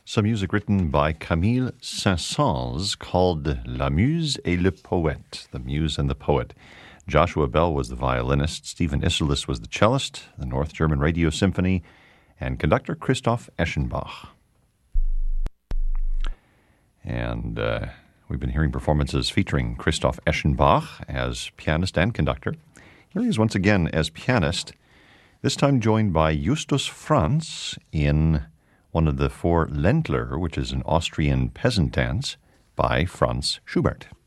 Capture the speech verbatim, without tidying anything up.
Some music written by Camille Saint-Saëns called La Muse et le Poète, The Muse and the Poet. Joshua Bell was the violinist, Stephen Isserlis was the cellist, the North German Radio Symphony, and conductor Christoph Eschenbach. And uh, we've been hearing performances featuring Christoph Eschenbach as pianist and conductor. Here he is once again as pianist, this time joined by Justus Franz in one of the four Ländler, which is an Austrian peasant dance by Franz Schubert.